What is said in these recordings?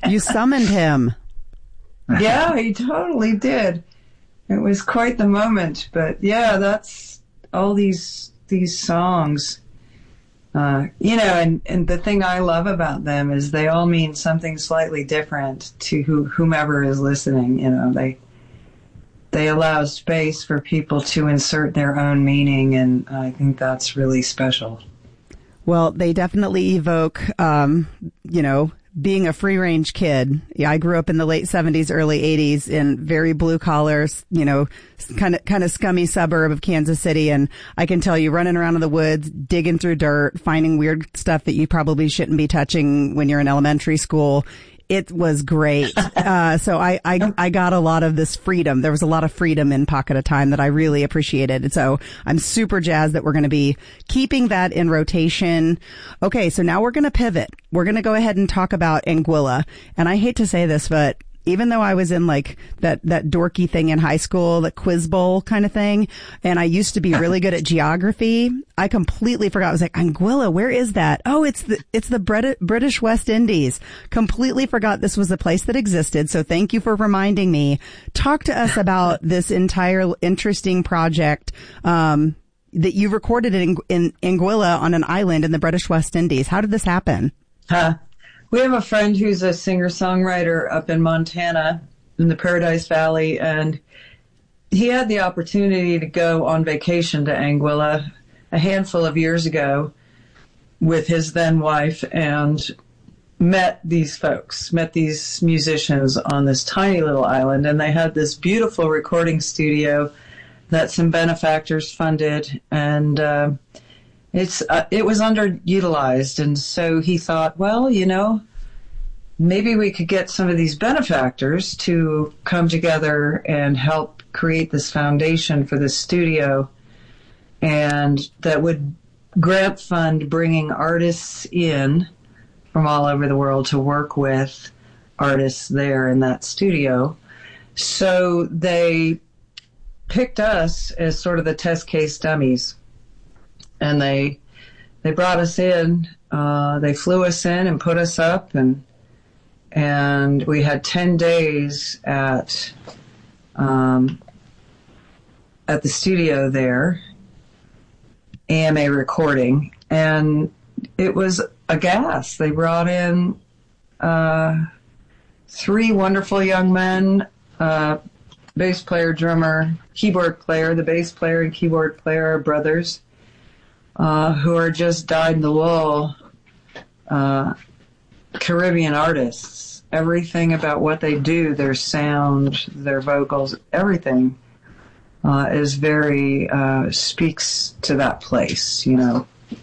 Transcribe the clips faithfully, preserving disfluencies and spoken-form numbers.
You summoned him. Yeah, he totally did. It was quite the moment. But yeah, that's all these these songs. Uh, you know, and, and the thing I love about them is they all mean something slightly different to who, whomever is listening. You know, they they allow space for people to insert their own meaning, and I think that's really special. Well, they definitely evoke, um, you know, being a free-range kid. Yeah, I grew up in the late seventies, early eighties in very blue-collar, you know, kind of kind of scummy suburb of Kansas City. And I can tell you, running around in the woods, digging through dirt, finding weird stuff that you probably shouldn't be touching when you're in elementary school. It was great. Uh, so I, I, I got a lot of this freedom. There was a lot of freedom in Pocket of Time that I really appreciated. And so I'm super jazzed that we're going to be keeping that in rotation. Okay. So now we're going to pivot. We're going to go ahead and talk about Anguilla. And I hate to say this, but even though I was in like that, that dorky thing in high school, the quiz bowl kind of thing, and I used to be really good at geography, I completely forgot. I was like, Anguilla, where is that? Oh, it's the, it's the Brit- British West Indies. Completely forgot this was a place that existed. So thank you for reminding me. Talk to us about this entire interesting project, um, that you recorded in, in Anguilla on an island in the British West Indies. How did this happen? Huh. We have a friend who's a singer-songwriter up in Montana in the Paradise Valley, and he had the opportunity to go on vacation to Anguilla a handful of years ago with his then wife and met these folks, met these musicians on this tiny little island, and they had this beautiful recording studio that some benefactors funded, and uh, It's uh, it was underutilized, and so he thought, well, you know, maybe we could get some of these benefactors to come together and help create this foundation for this studio, and that would grant fund bringing artists in from all over the world to work with artists there in that studio. So they picked us as sort of the test case dummies. And they they brought us in. Uh, they flew us in and put us up, and and we had ten days at um, at the studio there, A M A recording, and it was a gas. They brought in uh, three wonderful young men, uh, bass player, drummer, keyboard player. The bass player and keyboard player are brothers. Uh, who are just dyed-in-the-wool uh, Caribbean artists. Everything about what they do, their sound, their vocals, everything uh, is very, uh, speaks to that place, you know.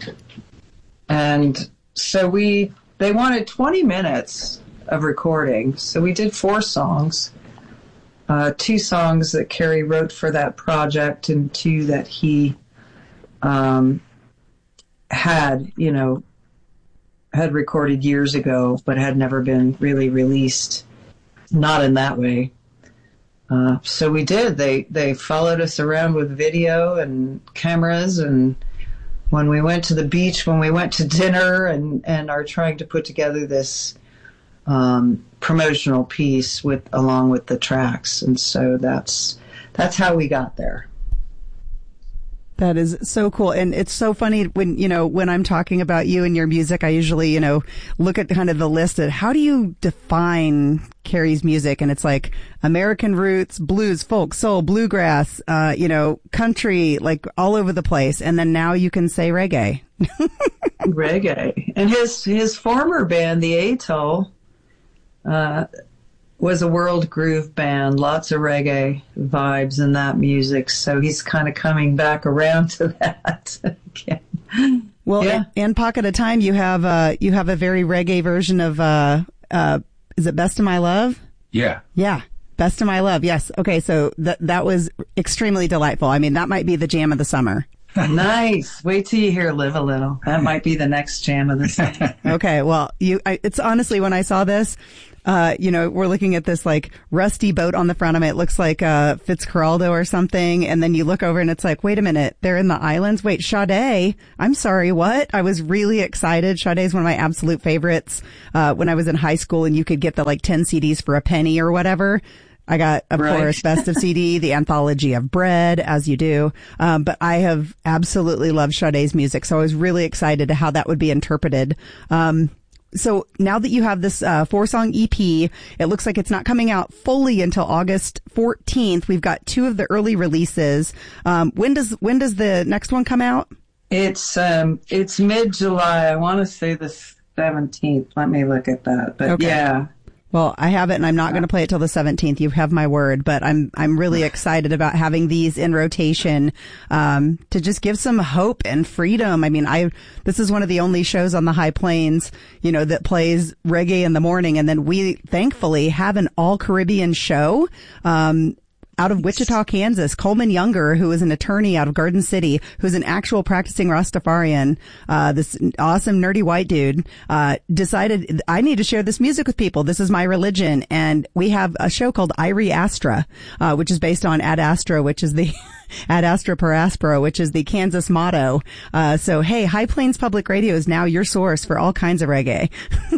And so we, they wanted twenty minutes of recording, so we did four songs. Uh, two songs that Kerry wrote for that project and two that he um, had, you know, had recorded years ago, but had never been really released, not in that way. Uh, so we did. They they followed us around with video and cameras, and when we went to the beach, when we went to dinner, and, and are trying to put together this um, promotional piece with along with the tracks, and so that's that's how we got there. That is so cool. And it's so funny when, you know, when I'm talking about you and your music, I usually, you know, look at kind of the list of how do you define Kerry's music? And it's like American roots, blues, folk, soul, bluegrass, uh, you know, country, like all over the place. And then now you can say reggae. Reggae. And his, his former band, the Atoll, uh, was a world groove band, lots of reggae vibes in that music. So he's kind of coming back around to that again. Well, yeah. And Pocket of Time, you have uh you have a very reggae version of uh uh is it Best of My Love? Yeah. Yeah. Best of My Love. Yes. Okay, so that that was extremely delightful. I mean, that might be the jam of the summer. Nice. Wait till you hear Live a Little. That might be the next jam of the summer. Okay. Well, you I, it's honestly when I saw this, Uh, you know, we're looking at this like rusty boat on the front of it. It looks like uh Fitzcarraldo or something. And then you look over and it's like, wait a minute, they're in the islands. Wait, Sade. I'm sorry, what? I was really excited. Sade is one of my absolute favorites. Uh, when I was in high school and you could get the like ten C Ds for a penny or whatever. I got, of right. course, Best of C D, the Anthology of Bread, as you do. Um, but I have absolutely loved Sade's music. So I was really excited to how that would be interpreted. Um, So now that you have this uh, four-song E P, it looks like it's not coming out fully until August fourteenth. We've got two of the early releases. Um, when does when does the next one come out? It's um it's mid-July. I want to say the seventeenth. Let me look at that. But okay. yeah. Well, I have it, and I'm not going to play it till the seventeenth. You have my word, but I'm I'm really excited about having these in rotation um, to just give some hope and freedom. I mean, I this is one of the only shows on the High Plains, you know, that plays reggae in the morning, and then we thankfully have an all Caribbean show. Um, Out of Wichita, Kansas, Coleman Younger, who is an attorney out of Garden City, who's an actual practicing Rastafarian, uh, this awesome nerdy white dude, uh, decided, I need to share this music with people. This is my religion. And we have a show called Irie Astra, uh, which is based on Ad Astra, which is the, Ad Astra per Aspera, which is the Kansas motto. Uh, so hey, High Plains Public Radio is now your source for all kinds of reggae.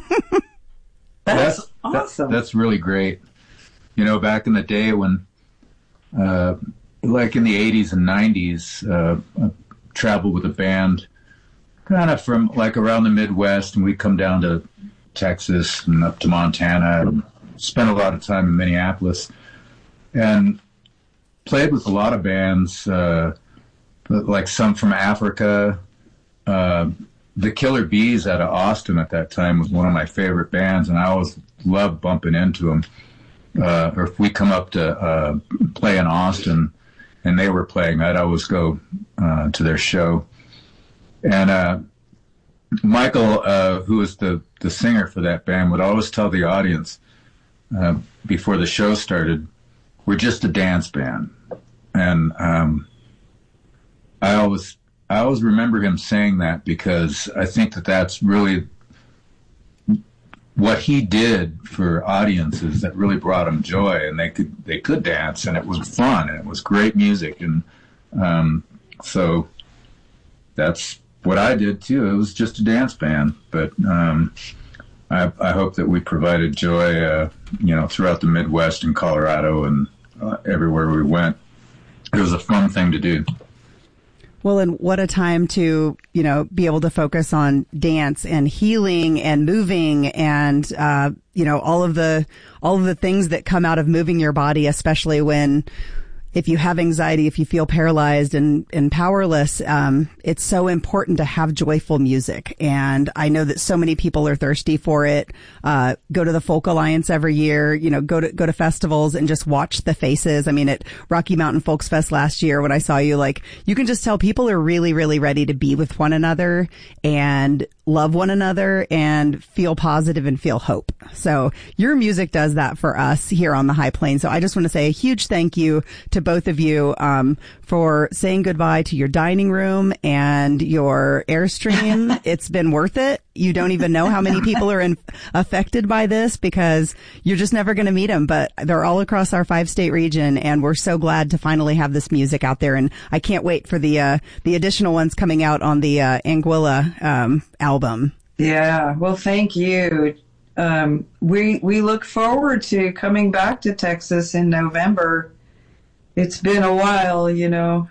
That's awesome. That, that's really great. You know, back in the day when, Uh, like in the eighties and nineties, uh, I traveled with a band kind of from like around the Midwest, and we'd come down to Texas and up to Montana and spent a lot of time in Minneapolis and played with a lot of bands, uh, like some from Africa. Uh, the Killer Bees out of Austin at that time was one of my favorite bands, and I always loved bumping into them. Uh, or if we come up to uh, play in Austin and they were playing, I'd always go uh, to their show. And uh, Michael, uh, who was the, the singer for that band, would always tell the audience uh, before the show started, we're just a dance band. And um, I always I always remember him saying that because I think that that's really what he did for audiences that really brought them joy, and they could they could dance, and it was fun, and it was great music, and um, so that's what I did too. It was just a dance band, but um, I, I hope that we provided joy, uh, you know, throughout the Midwest and Colorado and uh, everywhere we went. It was a fun thing to do. Well, and what a time to, you know, be able to focus on dance and healing and moving and, uh, you know, all of the, all of the things that come out of moving your body, especially when, if you have anxiety, if you feel paralyzed and, and powerless, um, it's so important to have joyful music. And I know that so many people are thirsty for it. Uh, go to the Folk Alliance every year, you know, go to, go to festivals and just watch the faces. I mean, at Rocky Mountain Folks Fest last year, when I saw you, like, you can just tell people are really, really ready to be with one another and love one another and feel positive and feel hope. So your music does that for us here on the High Plains. So I just want to say a huge thank you to both of you um, for saying goodbye to your dining room and your Airstream. It's been worth it. You don't even know how many people are in, affected by this because you're just never going to meet them, but they're all across our five state region, and we're so glad to finally have this music out there. And I can't wait for the uh, the additional ones coming out on the uh, Anguilla um, album. Yeah, well, thank you. Um, we we look forward to coming back to Texas in November. It's been a while, you know,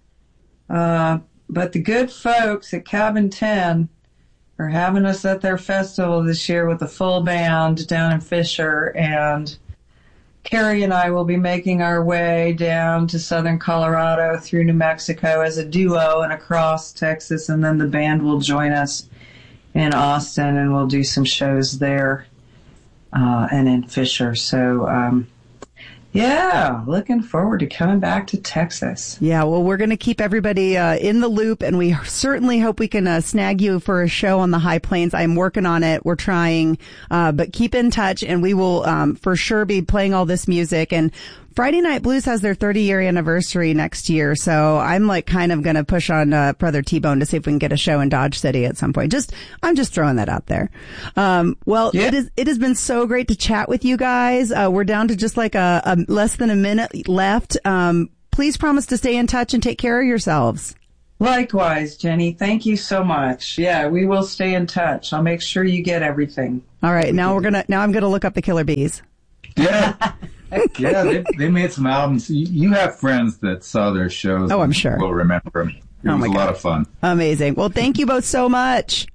uh, but the good folks at Cabin ten are having us at their festival this year with a full band down in Fisher, and Carrie and I will be making our way down to southern Colorado through New Mexico as a duo and across Texas, and then the band will join us in Austin, and we'll do some shows there uh, and in Fisher. So, um, yeah, looking forward to coming back to Texas. Yeah, well, we're going to keep everybody uh, in the loop, and we certainly hope we can uh, snag you for a show on the High Plains. I'm working on it. We're trying, uh, but keep in touch, and we will um, for sure be playing all this music. And Friday Night Blues has their thirty year anniversary next year, so I'm like kind of going to push on uh, Brother T-Bone to see if we can get a show in Dodge City at some point. Just, I'm just throwing that out there. Um, well, yeah. it is, it has been so great to chat with you guys. Uh, we're down to just like a, a less than a minute left. Um, please promise to stay in touch and take care of yourselves. Likewise, Jenny. Thank you so much. Yeah, we will stay in touch. I'll make sure you get everything. All right. Now we're going to, now I'm going to look up the Killer Bees. Yeah. Yeah, they, they made some albums. You, you have friends that saw their shows. Oh, I'm sure. Will remember them. It oh was my a God. lot of fun. Amazing. Well, thank you both so much.